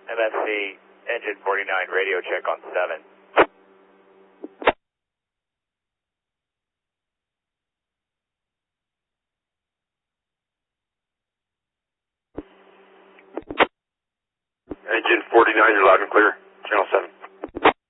MFC, engine 49, radio check on 7. Engine 49, you're loud and clear. Channel 7.